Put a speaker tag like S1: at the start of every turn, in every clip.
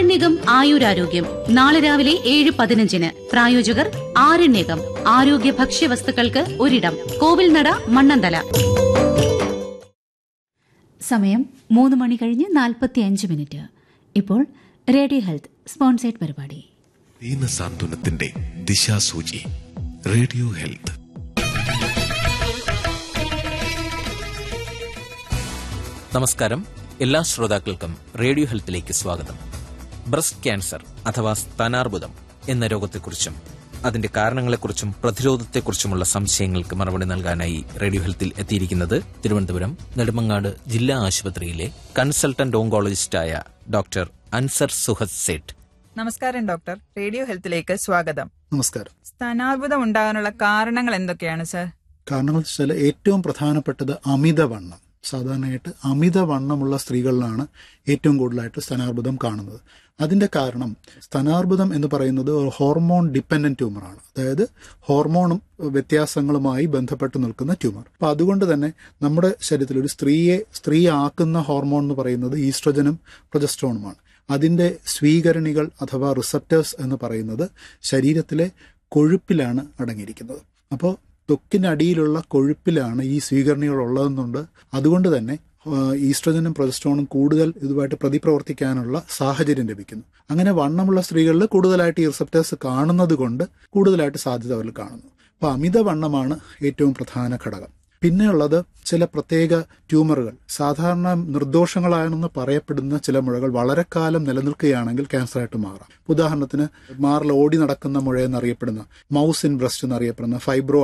S1: ആരണ്യകം ആയുരാരോഗ്യം നാളെ രാവിലെ 7:15. പ്രായോജകർ ആരണ്യകം ആരോഗ്യ ഭക്ഷ്യവസ്തുക്കൾക്ക് ഒരിടം, കോവിൽനട, മണ്ണന്തല.
S2: സമയം 3:45. ഇപ്പോൾ റേഡിയോ ഹെൽത്ത് സ്പോൺസേഡ് പരിപാടി.
S3: ദീനസാന്ത്വനത്തിന്റെ ദിശാസൂചി റേഡിയോ ഹെൽത്ത്.
S4: നമസ്കാരം. എല്ലാ ശ്രോതാക്കൾക്കും റേഡിയോ ഹെൽത്തിലേക്ക് സ്വാഗതം. ബ്രസ്റ്റ് ക്യാൻസർ അഥവാ സ്തനാർബുദം എന്ന രോഗത്തെക്കുറിച്ചും അതിന്റെ കാരണങ്ങളെക്കുറിച്ചും പ്രതിരോധത്തെക്കുറിച്ചുമുള്ള സംശയങ്ങൾക്ക് മറുപടി നൽകാനായി റേഡിയോ ഹെൽത്തിൽ എത്തിയിരിക്കുന്നത് തിരുവനന്തപുരം നെടുമങ്ങാട് ജില്ലാ ആശുപത്രിയിലെ കൺസൾട്ടന്റ് ഓങ്കോളജിസ്റ്റായ ഡോക്ടർ അൻസർ സുഹദ് സേഠ്.
S5: നമസ്കാരം ഡോക്ടർ, റേഡിയോ ഹെൽത്തിലേക്ക് സ്വാഗതം.
S6: നമസ്കാരം.
S5: സ്തനാർബുദം ഉണ്ടാകാനുള്ള കാരണങ്ങൾ എന്തൊക്കെയാണ് സർ?
S6: കാരണങ്ങൾ വെച്ചാൽ ഏറ്റവും പ്രധാനപ്പെട്ടത് അമിതവണ്ണം. സാധാരണയായിട്ട് അമിതവണ്ണമുള്ള സ്ത്രീകളിലാണ് ഏറ്റവും കൂടുതലായിട്ട് സ്തനാർബുദം കാണുന്നത്. അതിന്റെ കാരണം സ്തനാർബുദം എന്ന് പറയുന്നത് ഒരു ഹോർമോൺ ഡിപ്പെൻഡന്റ് ട്യൂമറാണ്. അതായത് ഹോർമോണും വ്യത്യാസങ്ങളുമായി ബന്ധപ്പെട്ട് നിൽക്കുന്ന ട്യൂമർ. അപ്പൊ അതുകൊണ്ട് തന്നെ നമ്മുടെ ശരീരത്തിൽ ഒരു സ്ത്രീ ആക്കുന്ന ഹോർമോൺ എന്ന് പറയുന്നത് ഈസ്ട്രജനും പ്രൊജസ്ട്രോണുമാണ്. അതിന്റെ സ്വീകരണികൾ അഥവാ റിസപ്റ്റേഴ്സ് എന്ന് പറയുന്നത് ശരീരത്തിലെ കൊഴുപ്പിലാണ് അടങ്ങിയിരിക്കുന്നത്. അപ്പോൾ ത്വക്കിനടിയിലുള്ള കൊഴുപ്പിലാണ് ഈ സ്വീകരണികൾ ഉള്ളതെന്നുണ്ട്. അതുകൊണ്ട് തന്നെ ഈസ്ട്രജനും പ്രൊജസ്ട്രോണും കൂടുതൽ ഇതുമായിട്ട് പ്രതിപ്രവർത്തിക്കാനുള്ള സാഹചര്യം ലഭിക്കുന്നു. അങ്ങനെ വണ്ണമുള്ള സ്ത്രീകളിൽ കൂടുതലായിട്ട് ഈ റിസപ്റ്റേഴ്സ് കാണുന്നത് കൊണ്ട് കൂടുതലായിട്ട് സാധ്യത അവരിൽ കാണുന്നു. അപ്പോൾ അമിതവണ്ണമാണ് ഏറ്റവും പ്രധാന ഘടകം. പിന്നെയുള്ളത് ചില പ്രത്യേക ട്യൂമറുകൾ. സാധാരണ നിർദോഷങ്ങളാണെന്ന് പറയപ്പെടുന്ന ചില മുഴകൾ വളരെ കാലം നിലനിൽക്കുകയാണെങ്കിൽ ക്യാൻസറായിട്ട് മാറാം. ഉദാഹരണത്തിന് മാറിൽ ഓടി നടക്കുന്ന മുഴ എന്നറിയപ്പെടുന്ന മൗസ് ഇൻ ബ്രസ്റ്റ് എന്നറിയപ്പെടുന്ന ഫൈബ്രോ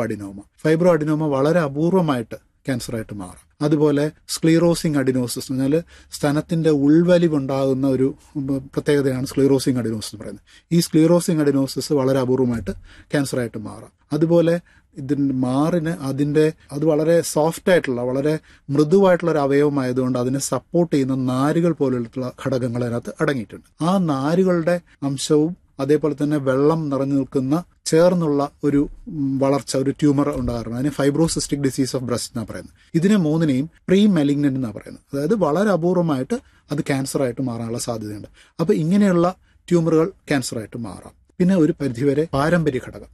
S6: അഡിനോമ വളരെ അപൂർവമായിട്ട് ക്യാൻസറായിട്ട് മാറാം. അതുപോലെ സ്ക്ലീറോസിംഗ് അഡിനോസിസ് എന്ന് പറഞ്ഞാൽ സ്തനത്തിന്റെ ഉൾവലിവുണ്ടാകുന്ന ഒരു പ്രത്യേകതയാണ് സ്ക്ലീറോസിംഗ് അഡിനോസിസ് എന്ന് പറയുന്നത്. ഈ സ്ക്ലീറോസിംഗ് അഡിനോസിസ് വളരെ അപൂർവമായിട്ട് ക്യാൻസറായിട്ട് മാറാം. അതുപോലെ ഇതിന്റെ മാറിന് അത് വളരെ സോഫ്റ്റ് ആയിട്ടുള്ള വളരെ മൃദുവായിട്ടുള്ള ഒരു അവയവമായതുകൊണ്ട് അതിനെ സപ്പോർട്ട് ചെയ്യുന്ന നാരുകൾ പോലുള്ള ഘടകങ്ങൾ അതിനകത്ത് അടങ്ങിയിട്ടുണ്ട്. ആ നാരുകളുടെ അംശവും അതേപോലെ തന്നെ വെള്ളം നിറഞ്ഞു നിൽക്കുന്ന ചേർന്നുള്ള ഒരു വളർച്ച, ഒരു ട്യൂമർ ഉണ്ടാകാറുണ്ട്. അതിന് ഫൈബ്രോസിസ്റ്റിക് ഡിസീസ് ഓഫ് ബ്രസ്റ്റ് എന്നാണ് പറയുന്നത്. ഇതിനെ മൂന്നിനെയും പ്രീ മെലിഗ്നന്റ് എന്നാണ് പറയുന്നത്. അതായത് വളരെ അപൂർവമായിട്ട് അത് ക്യാൻസറായിട്ട് മാറാനുള്ള സാധ്യതയുണ്ട്. അപ്പോൾ ഇങ്ങനെയുള്ള ട്യൂമറുകൾ ക്യാൻസറായിട്ട് മാറാം. പിന്നെ ഒരു പരിധിവരെ പാരമ്പര്യ ഘടകം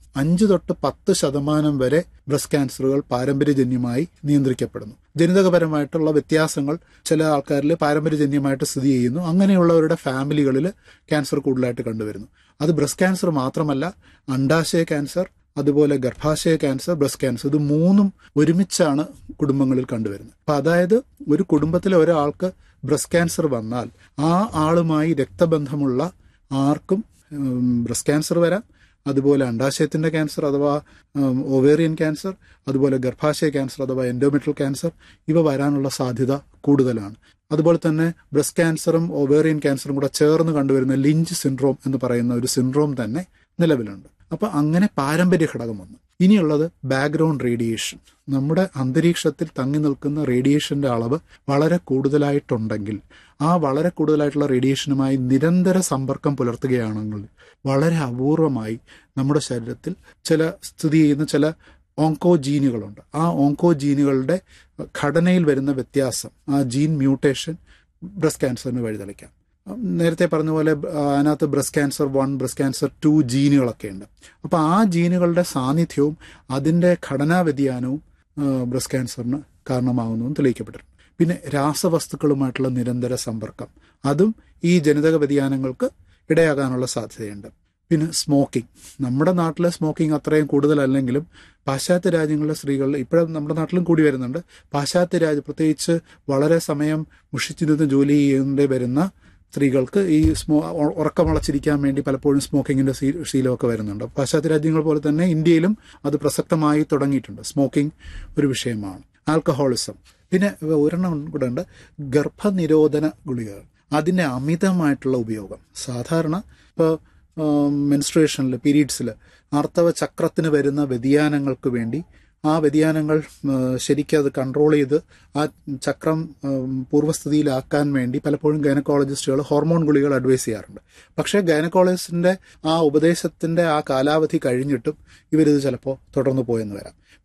S6: 5-10% വരെ ബ്രസ്റ്റ് ക്യാൻസറുകൾ പാരമ്പര്യജന്യമായി നിയന്ത്രിക്കപ്പെടുന്നു. ജനിതകപരമായിട്ടുള്ള വ്യത്യാസങ്ങൾ ചില ആൾക്കാരിൽ പാരമ്പര്യജന്യമായിട്ട് സ്ഥിതി ചെയ്യുന്നു. അങ്ങനെയുള്ളവരുടെ ഫാമിലികളിൽ ക്യാൻസർ കൂടുതലായിട്ട് കണ്ടുവരുന്നു. അത് ബ്രസ്റ്റ് ക്യാൻസർ മാത്രമല്ല, അണ്ഡാശയ ക്യാൻസർ, അതുപോലെ ഗർഭാശയ ക്യാൻസർ, ബ്രസ്റ്റ് ക്യാൻസർ, ഇത് മൂന്നും ഒരുമിച്ചാണ് കുടുംബങ്ങളിൽ കണ്ടുവരുന്നത്. അപ്പം അതായത് ഒരു കുടുംബത്തിലെ ഒരാൾക്ക് ബ്രസ്റ്റ് ക്യാൻസർ വന്നാൽ ആ ആളുമായി രക്തബന്ധമുള്ള ആർക്കും ബ്രസ്റ്റ് ക്യാൻസർ വരാം. അതുപോലെ അണ്ഡാശയത്തിന്റെ ക്യാൻസർ അഥവാ ഒവേറിയൻ ക്യാൻസർ, അതുപോലെ ഗർഭാശയ ക്യാൻസർ അഥവാ എൻഡോമെട്രിയൽ ക്യാൻസർ, ഇവ വരാനുള്ള സാധ്യത കൂടുതലാണ്. അതുപോലെ തന്നെ ബ്രസ്റ്റ് ക്യാൻസറും ഒവേറിയൻ ക്യാൻസറും കൂടെ ചേർന്ന് കണ്ടുവരുന്ന ലിഞ്ച് സിൻഡ്രോം എന്ന് പറയുന്ന ഒരു സിൻഡ്രോം തന്നെ നിലവിലുണ്ട്. അപ്പൊ അങ്ങനെ പാരമ്പര്യ ഘടകം വന്നു. ഇനിയുള്ളത് ബാക്ക്ഗ്രൗണ്ട് റേഡിയേഷൻ. നമ്മുടെ അന്തരീക്ഷത്തിൽ തങ്ങി നിൽക്കുന്ന റേഡിയേഷന്റെ അളവ് വളരെ കൂടുതലായിട്ടുണ്ടെങ്കിൽ ആ വളരെ കൂടുതലായിട്ടുള്ള റേഡിയേഷനുമായി നിരന്തര സമ്പർക്കം പുലർത്തുകയാണെങ്കിൽ വളരെ അപൂർവമായി നമ്മുടെ ശരീരത്തിൽ സ്ഥിതി ചെയ്യുന്ന ചില ഓങ്കോജീനുകളുണ്ട്. ആ ഓങ്കോജീനുകളുടെ ഘടനയിൽ വരുന്ന വ്യത്യാസം, ആ ജീൻ മ്യൂട്ടേഷൻ ബ്രസ്റ്റ് ക്യാൻസറിന് വഴിതെളിക്കാം. നേരത്തെ പറഞ്ഞ പോലെ അതിനകത്ത് ബ്രസ്റ്റ് ക്യാൻസർ 1, ബ്രസ്റ്റ് ക്യാൻസർ 2 ജീനുകളൊക്കെ ഉണ്ട്. അപ്പോൾ ആ ജീനുകളുടെ സാന്നിധ്യവും അതിൻ്റെ ഘടനാ വ്യതിയാനവും ബ്രസ്റ്റ് ക്യാൻസറിന് കാരണമാകുന്നതും തെളിയിക്കപ്പെട്ടിട്ടുണ്ട്. പിന്നെ രാസവസ്തുക്കളുമായിട്ടുള്ള നിരന്തര സമ്പർക്കം, അതും ഈ ജനിതക വ്യതിയാനങ്ങൾക്ക് ഇടയാകാനുള്ള സാധ്യതയുണ്ട്. പിന്നെ സ്മോക്കിംഗ്. നമ്മുടെ നാട്ടിലെ സ്മോക്കിംഗ് അത്രയും കൂടുതലല്ലെങ്കിലും പാശ്ചാത്യ രാജ്യങ്ങളിലെ സ്ത്രീകൾ ഇപ്പോഴും നമ്മുടെ നാട്ടിലും കൂടി വരുന്നുണ്ട്. പാശ്ചാത്യ പ്രത്യേകിച്ച് വളരെ സമയം മുഷിച്ചിരുന്ന് ജോലി ചെയ്യേണ്ടി വരുന്ന സ്ത്രീകൾക്ക് ഈ ഉറക്കമളച്ചിരിക്കാൻ വേണ്ടി പലപ്പോഴും സ്മോക്കിങ്ങിന്റെ ശീലമൊക്കെ വരുന്നുണ്ട്. പാശ്ചാത്യ രാജ്യങ്ങൾ പോലെ തന്നെ ഇന്ത്യയിലും അത് പ്രസക്തമായി തുടങ്ങിയിട്ടുണ്ട്. സ്മോക്കിംഗ് ഒരു വിഷയമാണ്. ആൽക്കഹോളിസം. പിന്നെ ഒരെണ്ണം കൂടെ ഉണ്ട്, ഗർഭനിരോധന ഗുളികകൾ. അതിൻ്റെ അമിതമായിട്ടുള്ള ഉപയോഗം. സാധാരണ ഇപ്പോൾ മെൻസ്ട്രുവേഷനിൽ, പീരീഡ്സിൽ ആർത്തവ ചക്രത്തിന് വരുന്ന വ്യതിയാനങ്ങൾക്ക് വേണ്ടി ആ വ്യതിയാനങ്ങൾ ശരിക്കും അത് കൺട്രോൾ ചെയ്ത് ആ ചക്രം പൂർവ്വസ്ഥിതിയിലാക്കാൻ വേണ്ടി പലപ്പോഴും ഗൈനക്കോളജിസ്റ്റുകൾ ഹോർമോൺ ഗുളികൾ അഡ്വൈസ് ചെയ്യാറുണ്ട്. പക്ഷേ ഗൈനക്കോളജിസ്റ്റിൻ്റെ ആ ഉപദേശത്തിൻ്റെ ആ കാലാവധി കഴിഞ്ഞിട്ടും ഇവരിത് ചിലപ്പോൾ തുടർന്നു പോയെന്ന് വരാം.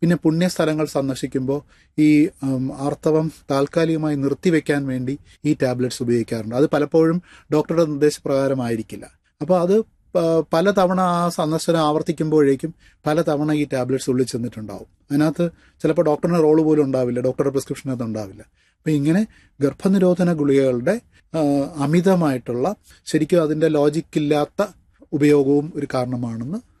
S6: പിന്നെ പുണ്യസ്ഥലങ്ങൾ സന്ദർശിക്കുമ്പോൾ ഈ ആർത്തവം താൽക്കാലികമായി നിർത്തിവെക്കാൻ വേണ്ടി ഈ ടാബ്ലറ്റ്സ് ഉപയോഗിക്കാറുണ്ട്. അത് പലപ്പോഴും ഡോക്ടറുടെ നിർദ്ദേശപ്രകാരമായിരിക്കില്ല. അപ്പോൾ അത് പലതവണ ആ സന്ദർശനം ആവർത്തിക്കുമ്പോഴേക്കും പലതവണ ഈ ടാബ്ലറ്റ്സ് ഉള്ളിൽ ചെന്നിട്ടുണ്ടാവും. അതിനകത്ത് ചിലപ്പോൾ ഡോക്ടറിന് റോള് പോലും ഉണ്ടാവില്ല, ഡോക്ടറുടെ പ്രിസ്ക്രിപ്ഷനകത്ത് ഉണ്ടാവില്ല. അപ്പം ഇങ്ങനെ ഗർഭനിരോധന ഗുളികകളുടെ അമിതമായിട്ടുള്ള, ശരിക്കും അതിൻ്റെ ലോജിക്കില്ലാത്ത ഉപയോഗവും ഒരു കാരണമാണെന്ന്